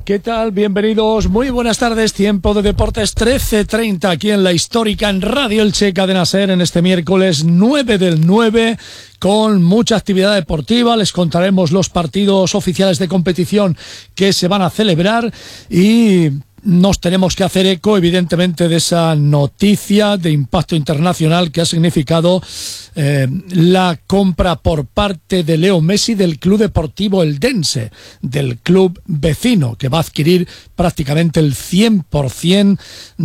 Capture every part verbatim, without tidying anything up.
¿Qué tal? Bienvenidos, muy buenas tardes, tiempo de deportes trece treinta aquí en la histórica en Radio Elche Cadena SER en este miércoles nueve del nueve con mucha actividad deportiva. Les contaremos los partidos oficiales de competición que se van a celebrar y nos tenemos que hacer eco evidentemente de esa noticia de impacto internacional que ha significado eh, la compra por parte de Leo Messi del Club Deportivo Eldense, del club vecino, que va a adquirir prácticamente el cien por ciento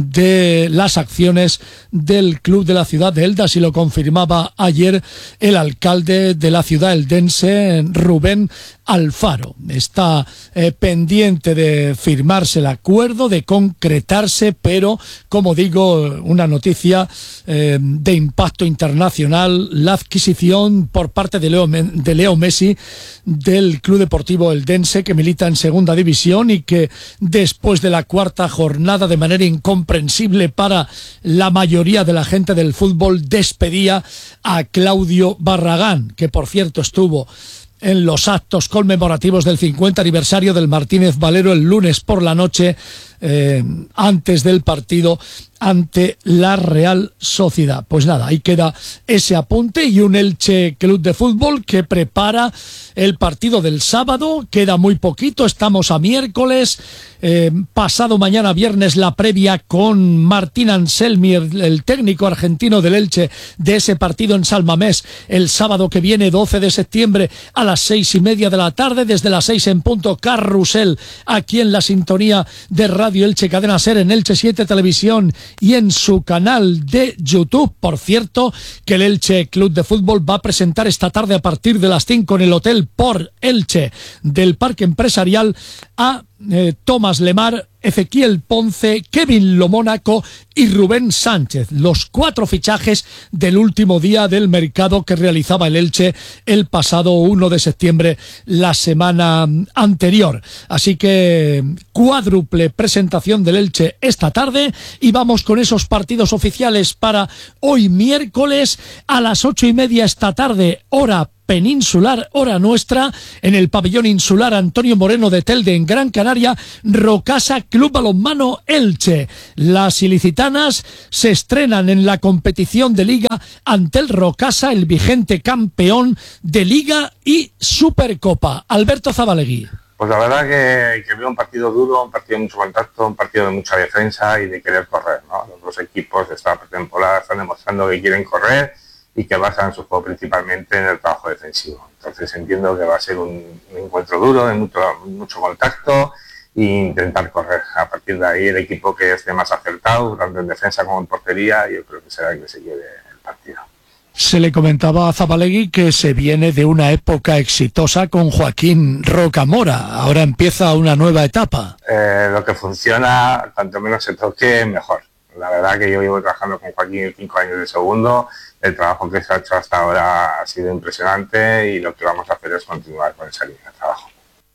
de las acciones del club de la ciudad de Elda, así lo confirmaba ayer el alcalde de la ciudad eldense, Rubén Alfaro. Está eh, pendiente de firmarse el acuerdo, de concretarse, pero como digo, una noticia eh, de impacto internacional, la adquisición por parte de Leo, de Leo Messi del Club Deportivo Eldense, que milita en segunda división y que después de la cuarta jornada, de manera incomprensible para la mayoría de la gente del fútbol, despedía a Claudio Barragán, que por cierto estuvo en los actos conmemorativos del cincuenta aniversario del Martínez Valero el lunes por la noche, eh, antes del partido ante la Real Sociedad. Pues nada, ahí queda ese apunte y un Elche Club de Fútbol que prepara el partido del sábado. Queda muy poquito, estamos a miércoles, eh, pasado mañana viernes la previa con Martín Anselmi, el, el técnico argentino del Elche, de ese partido en San Mamés el sábado que viene, doce de septiembre, a las seis y media de la tarde, desde las seis en punto, Carrusel, aquí en la sintonía de Radio Elche Cadena SER, en Elche siete Televisión y en su canal de YouTube. Por cierto, que el Elche Club de Fútbol va a presentar esta tarde a partir de las cinco en el Hotel Por Elche del Parque Empresarial a eh, Tomás Lemar, Ezequiel Ponce, Kevin Lomónaco y Rubén Sánchez, los cuatro fichajes del último día del mercado que realizaba el Elche el pasado uno de septiembre, la semana anterior. Así que cuádruple presentación del Elche esta tarde y vamos con esos partidos oficiales para hoy miércoles a las ocho y media esta tarde, hora peninsular, hora nuestra, en el pabellón insular Antonio Moreno de Telde, en Gran Canaria, Rocasa Club Balonmano Elche. Las ilicitanas se estrenan en la competición de Liga ante el Rocasa, el vigente campeón de Liga y Supercopa. Alberto Zabalegui. Pues la verdad que, que veo un partido duro, un partido de mucho contacto, un partido de mucha defensa y de querer correr, ¿no? Los dos equipos de esta pretemporada están demostrando que quieren correr y que basan su juego principalmente en el trabajo defensivo. Entonces entiendo que va a ser un, un encuentro duro, de mucho, mucho contacto e intentar correr. A partir de ahí el equipo que esté más acertado, tanto en defensa como en portería, yo creo que será el que se lleve el partido. Se le comentaba a Zabalegui que se viene de una época exitosa con Joaquín Rocamora. Ahora empieza una nueva etapa. Eh, lo que funciona, cuanto menos se toque, mejor. La verdad que yo llevo trabajando con Joaquín cinco años de segundo. El trabajo que se ha hecho hasta ahora ha sido impresionante y lo que vamos a hacer es continuar con esa línea de trabajo.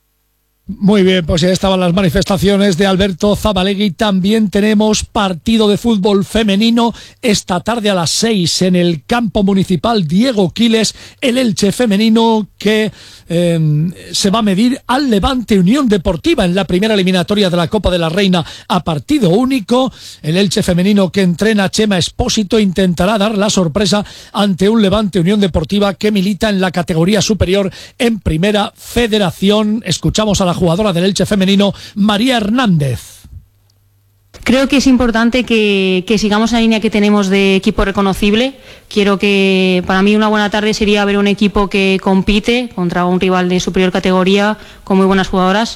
Muy bien, pues ya estaban las manifestaciones de Alberto Zabalegui. También tenemos partido de fútbol femenino esta tarde a las seis en el campo municipal Diego Quiles, el Elche femenino que eh, se va a medir al Levante Unión Deportiva en la primera eliminatoria de la Copa de la Reina a partido único. El Elche femenino que entrena a Chema Espósito intentará dar la sorpresa ante un Levante Unión Deportiva que milita en la categoría superior en Primera Federación. Escuchamos a la jugadora del Elche femenino, María Hernández. Creo que es importante que, que sigamos la línea que tenemos de equipo reconocible. Quiero que, para mí una buena tarde sería ver un equipo que compite contra un rival de superior categoría con muy buenas jugadoras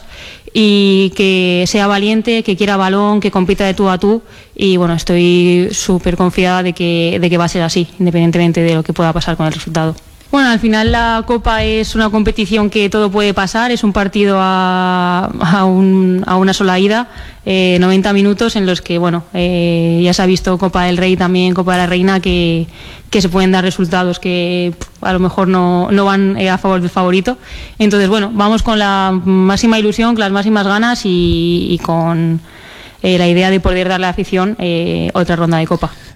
y que sea valiente, que quiera balón, que compita de tú a tú y bueno, estoy súper confiada de que, de que va a ser así, independientemente de lo que pueda pasar con el resultado. Bueno, al final la Copa es una competición que todo puede pasar, es un partido a, a, un, a una sola ida, eh, noventa minutos en los que, bueno, eh, ya se ha visto Copa del Rey también, Copa de la Reina, que, que se pueden dar resultados que a lo mejor no, no van eh, a favor del favorito. Entonces, bueno, vamos con la máxima ilusión, con las máximas ganas y, y con eh, la idea de poder darle a la afición eh, otra ronda de Copa.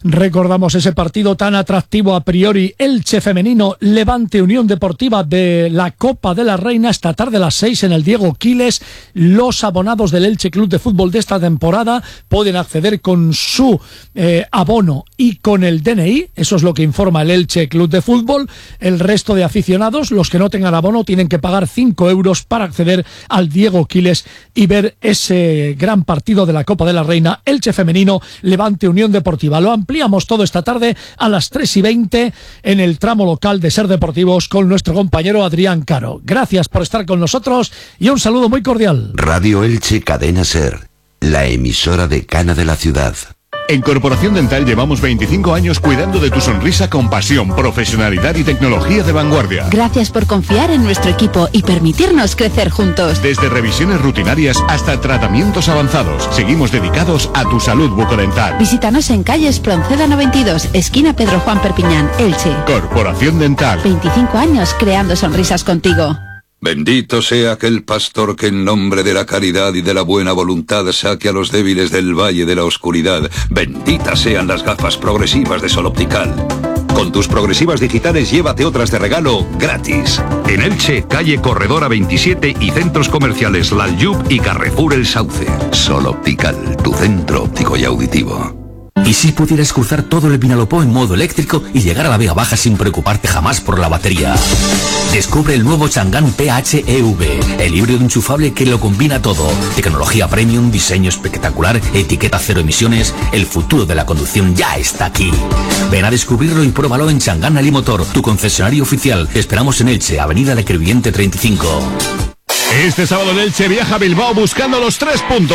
Recordamos ese partido tan atractivo a priori, Elche femenino, Levante Unión Deportiva de la Copa de la Reina, esta tarde a las seis en el Diego Quiles. Los abonados del Elche Club de Fútbol de esta temporada pueden acceder con su eh, abono y con el D N I, eso es lo que informa el Elche Club de Fútbol. El resto de aficionados, los que no tengan abono, tienen que pagar cinco euros para acceder al Diego Quiles y ver ese gran partido de la Copa de la Reina, Elche femenino, Levante Unión Deportiva. Lo ampliamos todo esta tarde a las tres y veinte en el tramo local de Ser Deportivos con nuestro compañero Adrián Caro. Gracias por estar con nosotros y un saludo muy cordial. Radio Elche Cadena Ser, la emisora decana de la ciudad. En Corporación Dental llevamos veinticinco años cuidando de tu sonrisa con pasión, profesionalidad y tecnología de vanguardia. Gracias por confiar en nuestro equipo y permitirnos crecer juntos. Desde revisiones rutinarias hasta tratamientos avanzados, seguimos dedicados a tu salud bucodental. Visítanos en calle Espronceda noventa y dos, esquina Pedro Juan Perpiñán, Elche. Corporación Dental. veinticinco años creando sonrisas contigo. Bendito sea aquel pastor que en nombre de la caridad y de la buena voluntad saque a los débiles del valle de la oscuridad. Benditas sean las gafas progresivas de Sol Optical. Con tus progresivas digitales llévate otras de regalo gratis. En Elche, calle Corredora veintisiete y centros comerciales Lalyub y Carrefour El Sauce. Sol Optical, tu centro óptico y auditivo. ¿Y si pudieras cruzar todo el Vinalopó en modo eléctrico y llegar a la Vega Baja sin preocuparte jamás por la batería? Descubre el nuevo Chang'an P H E V, el híbrido enchufable que lo combina todo. Tecnología premium, diseño espectacular, etiqueta cero emisiones. El futuro de la conducción ya está aquí. Ven a descubrirlo y pruébalo en Chang'an Alimotor, tu concesionario oficial. Te esperamos en Elche, avenida de Crevillente treinta y cinco. Este sábado el Elche viaja a Bilbao buscando los tres puntos.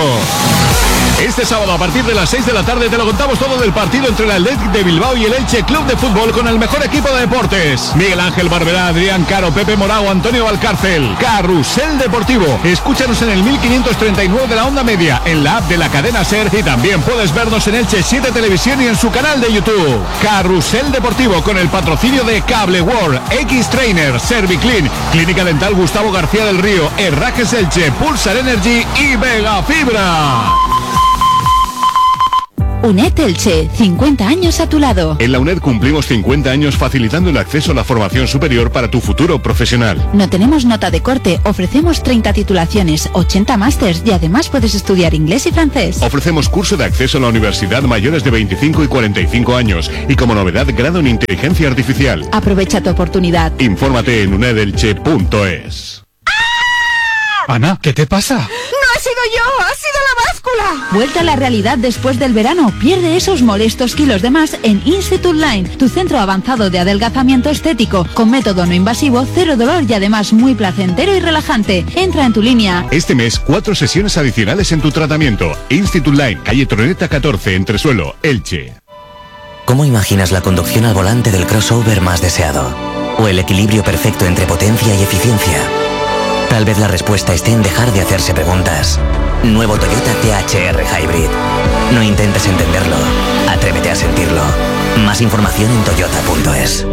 Este sábado a partir de las seis de la tarde te lo contamos todo del partido entre el Athletic de Bilbao y el Elche Club de Fútbol con el mejor equipo de deportes. Miguel Ángel Barberá, Adrián Caro, Pepe Morao, Antonio Valcárcel. Carrusel Deportivo. Escúchanos en el mil quinientos treinta y nueve de la onda media, en la app de la cadena SER y también puedes vernos en Elche siete Televisión y en su canal de YouTube. Carrusel Deportivo con el patrocinio de Cable World, X-Trainer, Serviclean, Clínica Dental Gustavo García del Río, Herrajes Elche, Pulsar Energy y Vega Fibra. UNED Elche, cincuenta años a tu lado. En la UNED cumplimos cincuenta años facilitando el acceso a la formación superior para tu futuro profesional. No tenemos nota de corte, ofrecemos treinta titulaciones, ochenta másters y además puedes estudiar inglés y francés. Ofrecemos curso de acceso a la universidad mayores de veinticinco y cuarenta y cinco años y como novedad grado en inteligencia artificial. Aprovecha tu oportunidad. Infórmate en unedelche punto es. Ana, ¿qué te pasa? ¡No he sido yo! ¡Ha sido la báscula! Vuelta a la realidad después del verano. Pierde esos molestos kilos de más en Institute Line, tu centro avanzado de adelgazamiento estético, con método no invasivo, cero dolor y además muy placentero y relajante. Entra en tu línea. Este mes, cuatro sesiones adicionales en tu tratamiento. Institute Line, calle Troneta catorce, Entresuelo, Elche. ¿Cómo imaginas la conducción al volante del crossover más deseado? ¿O el equilibrio perfecto entre potencia y eficiencia? Tal vez la respuesta esté en dejar de hacerse preguntas. Nuevo Toyota T H R Hybrid. No intentes entenderlo, atrévete a sentirlo. Más información en toyota punto es.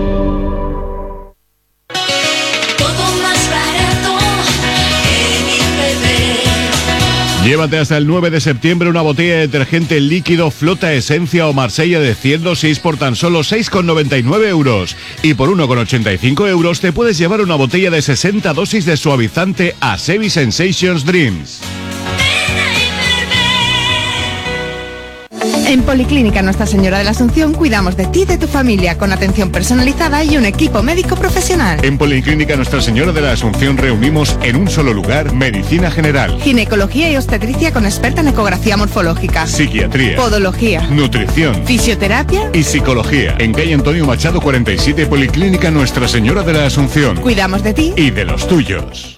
Llévate hasta el nueve de septiembre una botella de detergente líquido Flota Esencia o Marsella de cien dosis por tan solo seis con noventa y nueve euros. Y por uno con ochenta y cinco euros te puedes llevar una botella de sesenta dosis de suavizante Asevi Sensations Dreams. En Policlínica Nuestra Señora de la Asunción cuidamos de ti y de tu familia con atención personalizada y un equipo médico profesional. En Policlínica Nuestra Señora de la Asunción reunimos en un solo lugar medicina general, ginecología y obstetricia con experta en ecografía morfológica, psiquiatría, podología, nutrición, fisioterapia y psicología. En calle Antonio Machado cuarenta y siete, Policlínica Nuestra Señora de la Asunción. Cuidamos de ti y de los tuyos.